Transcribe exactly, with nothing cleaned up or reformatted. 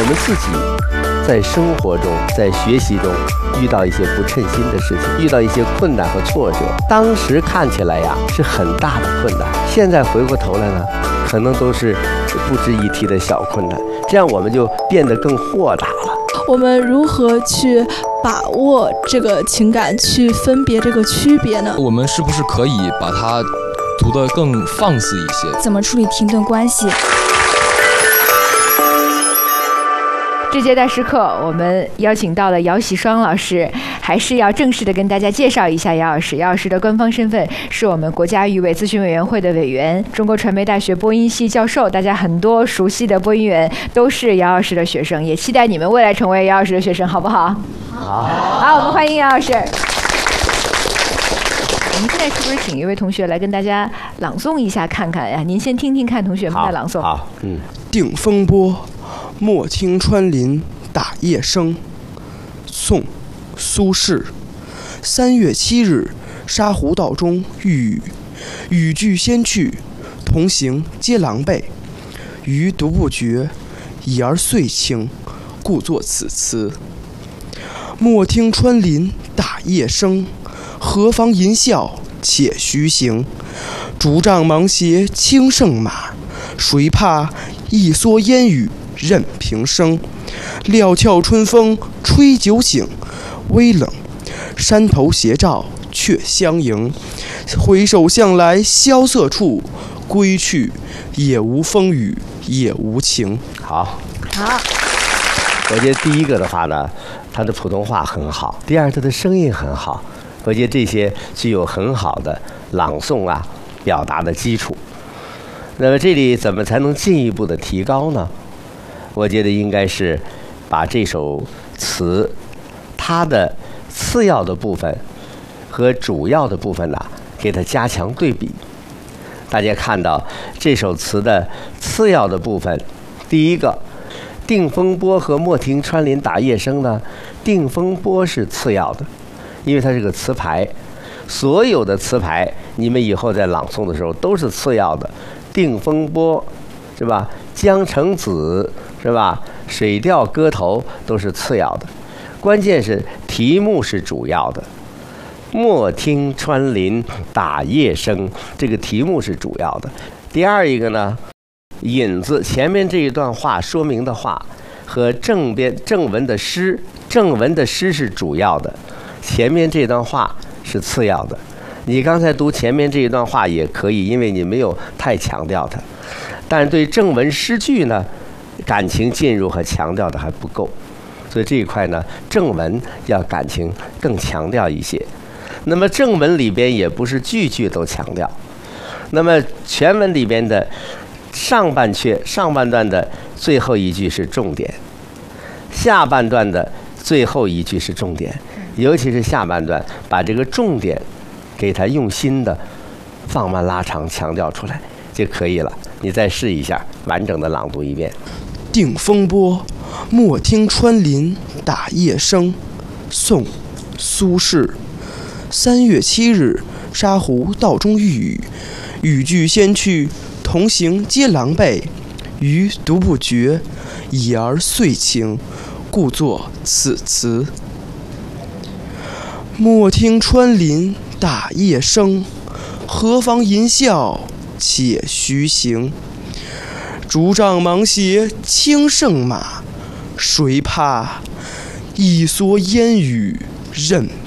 我们自己在生活中，在学习中遇到一些不称心的事情，遇到一些困难和挫折，当时看起来呀是很大的困难，现在回过头来呢，可能都是不值一提的小困难，这样我们就变得更豁达了。 我们如何去把握这个情感，去分别这个区别呢？ 我们是不是可以把它读得更放肆一些？ 怎么处理停顿关系？ 这节大师课，我们邀请到了姚喜双老师，还是要正式的跟大家介绍一下姚老师。姚老师的官方身份是我们国家语委咨询委员会的委员，中国传媒大学播音系教授。大家很多熟悉的播音员都是姚老师的学生，也期待你们未来成为姚老师的学生，好不好？ 好， 好，我们欢迎姚老师。我们现在是不是请一位同学来跟大家朗诵一下看看呀？您先听听看同学们的朗诵。 好，好嗯。 定风波，莫听穿林打叶声。宋，苏轼。三月七日，沙湖道中遇雨，雨具先去，同行皆狼狈。余独不觉，已而岁轻，故作此词。莫听穿林打叶声，何妨吟啸且徐行。竹杖芒鞋轻胜马，谁怕一蓑烟雨任平生。料峭春风吹酒醒，微冷，山头斜照却相迎。回首向来萧瑟处，归去也无风雨也无晴。 好， 好。 我觉得第一个的话呢，他的普通话很好；第二，他的声音很好。我觉得这些具有很好的朗诵啊表达的基础。那么这里怎么才能进一步的提高呢？我觉得应该是把这首词它的次要的部分和主要的部分呢，给它加强对比。大家看到这首词的次要的部分，第一个定风波和莫听穿林打叶声呢，定风波是次要的，因为它是个词牌，所有的词牌你们以后在朗诵的时候都是次要的。定风波是吧？江城子是吧？水调歌头都是次要的，关键是题目是主要的。莫听穿林打叶声，这个题目是主要的。第二一个呢，引子前面这一段话说明的话和正边正文的诗，正文的诗是主要的，前面这段话是次要的。你刚才读前面这一段话也可以，因为你没有太强调它，但是对正文诗句呢，感情进入和强调的还不够，所以这一块呢，正文要感情更强调一些。那么正文里边也不是句句都强调，那么全文里边的上半阙上半段的最后一句是重点，下半段的最后一句是重点，尤其是下半段把这个重点给它用心的放慢拉长强调出来就可以了。你再试一下完整的朗读一遍。 定风波，莫听穿林打叶声。宋，苏轼。三月七日，沙湖道中遇雨，雨具先去，同行皆狼狈。余独不觉，已而岁轻，故作此词。莫听穿林打叶声，何妨吟啸且徐行。竹杖芒鞋轻胜马，谁怕一蓑烟雨任